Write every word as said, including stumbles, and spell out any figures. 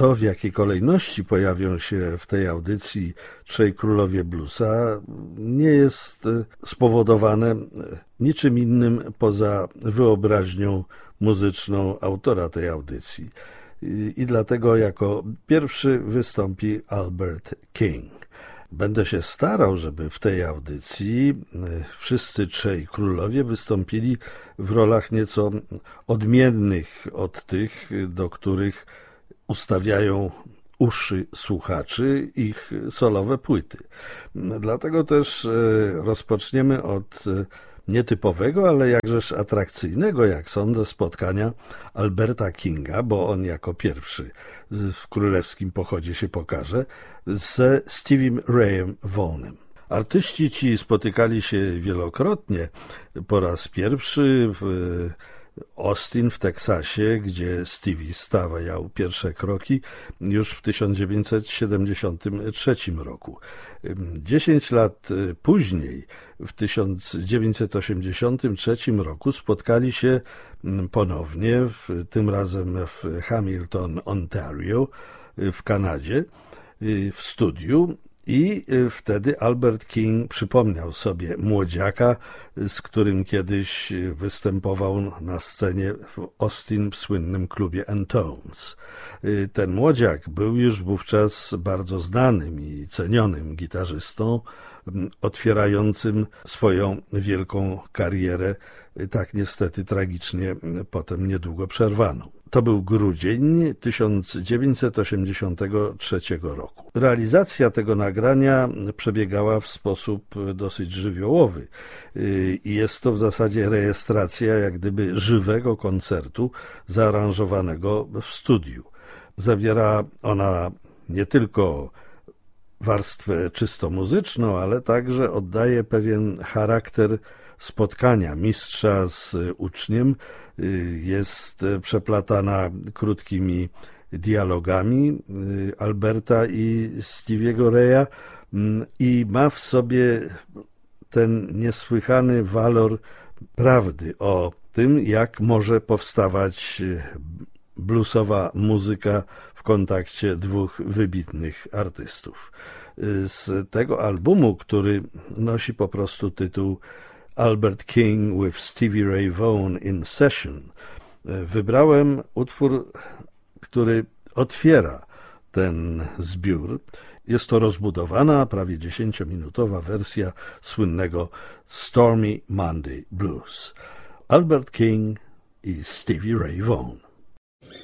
to, w jakiej kolejności pojawią się w tej audycji Trzej Królowie Bluesa, nie jest spowodowane niczym innym poza wyobraźnią muzyczną autora tej audycji. I, i dlatego jako pierwszy wystąpi Albert King. Będę się starał, żeby w tej audycji wszyscy trzej królowie wystąpili w rolach nieco odmiennych od tych, do których ustawiają uszy słuchaczy ich solowe płyty. Dlatego też rozpoczniemy od nietypowego, ale jakżeż atrakcyjnego, jak sądzę, spotkania Alberta Kinga, bo on jako pierwszy w królewskim pochodzie się pokaże, ze Steviem Rayem Vaughanem. Artyści ci spotykali się wielokrotnie. Po raz pierwszy w Austin w Teksasie, gdzie Stevie stawiał pierwsze kroki już w tysiąc dziewięćset siedemdziesiątym trzecim roku. Dziesięć lat później, w tysiąc dziewięćset osiemdziesiątym trzecim roku, spotkali się ponownie, w, tym razem w Hamilton, Ontario, w Kanadzie, w studiu. I wtedy Albert King przypomniał sobie młodziaka, z którym kiedyś występował na scenie w Austin w słynnym klubie Antones. Ten młodziak był już wówczas bardzo znanym i cenionym gitarzystą, otwierającym swoją wielką karierę, tak niestety tragicznie potem niedługo przerwaną. To był grudzień tysiąc dziewięćset osiemdziesiątego trzeciego roku. Realizacja tego nagrania przebiegała w sposób dosyć żywiołowy i jest to w zasadzie rejestracja jak gdyby żywego koncertu zaaranżowanego w studiu. Zawiera ona nie tylko warstwę czysto muzyczną, ale także oddaje pewien charakter spotkania mistrza z uczniem. Jest przeplatana krótkimi dialogami Alberta i Stevie'ego Raya i ma w sobie ten niesłychany walor prawdy o tym, jak może powstawać bluesowa muzyka w kontakcie dwóch wybitnych artystów. Z tego albumu, który nosi po prostu tytuł Albert King with Stevie Ray Vaughan in Session, wybrałem utwór, który otwiera ten zbiór. Jest to rozbudowana, prawie dziesięciominutowa wersja słynnego Stormy Monday Blues. Albert King i Stevie Ray Vaughan.